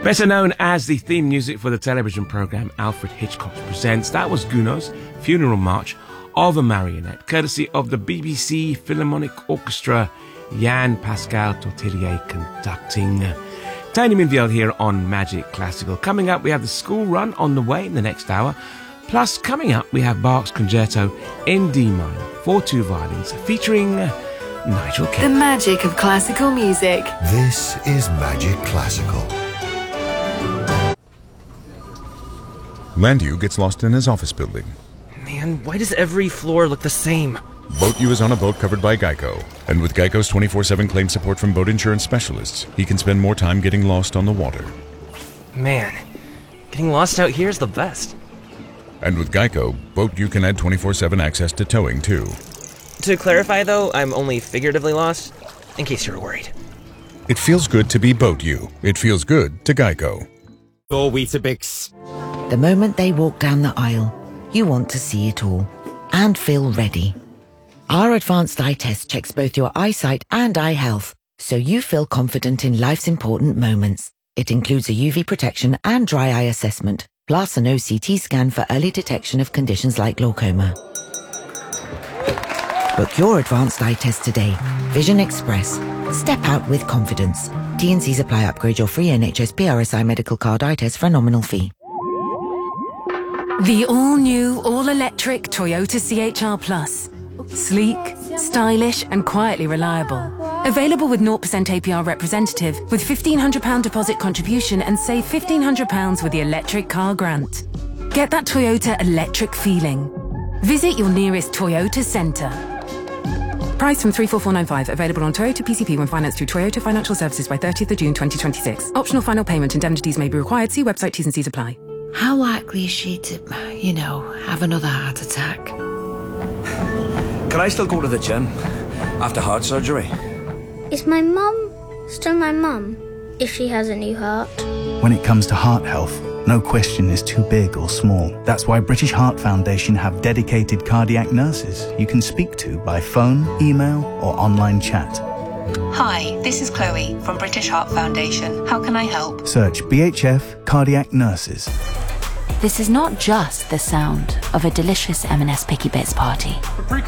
Better known as the theme music for the television programme Alfred Hitchcock Presents, that was Gounod's Funeral March of a Marionette, courtesy of the BBC Philharmonic Orchestra, Jan Pascal Tortelier conducting. Tony Minviel here on Magic Classical. Coming up, we have the school run on the way in the next hour. Plus, coming up, we have Bach's Concerto in D minor for two violins, featuring Nigel Kemp. The magic of classical music. This is Magic Classical. Landu gets lost in his office building. Man, why does every floor look the same? Boat U is on a boat covered by Geico. And with Geico's 24/7 claim support from boat insurance specialists, he can spend more time getting lost on the water. Man, getting lost out here is the best. And with Geico, Boat U can add 24/7 access to towing, too. To clarify, though, I'm only figuratively lost, in case you're worried. It feels good to be Boat U. It feels good to Geico. Go Weetabix. The moment they walk down the aisle, you want to see it all and feel ready. Our advanced eye test checks both your eyesight and eye health, so you feel confident in life's important moments. It includes a UV protection and dry eye assessment, plus an OCT scan for early detection of conditions like glaucoma. Book your advanced eye test today. Vision Express. Step out with confidence. T&Cs apply. Upgrade your free NHS PRSI medical card eye test for a nominal fee. The all-new, all-electric Toyota CHR Plus. Sleek, stylish and quietly reliable. Available with 0% APR representative with £1,500 deposit contribution and save £1,500 with the electric car grant. Get that Toyota electric feeling. Visit your nearest Toyota centre. Price from 34495. Available on Toyota PCP when financed through Toyota Financial Services by 30th of June 2026. Optional final payment. Indemnities may be required. See website T's and C's apply. How likely is she to, have another heart attack? Can I still go to the gym after heart surgery? Is my mum still my mum if she has a new heart? When it comes to heart health, no question is too big or small. That's why British Heart Foundation have dedicated cardiac nurses you can speak to by phone, email or online chat. Hi, this is Chloe from British Heart Foundation. How can I help? Search BHF Cardiac Nurses. This is not just the sound of a delicious M&S Picky Bits party.